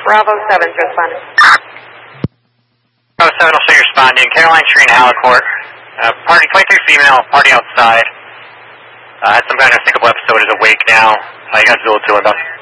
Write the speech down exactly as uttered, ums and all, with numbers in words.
Bravo seven, just responding. Bravo seven, I'll show you responding. Caroline Street in Halicourt. Uh, party, twenty-three female, party outside. Uh, had some kind of sickable episode, is awake now. Uh, you guys will do it, though.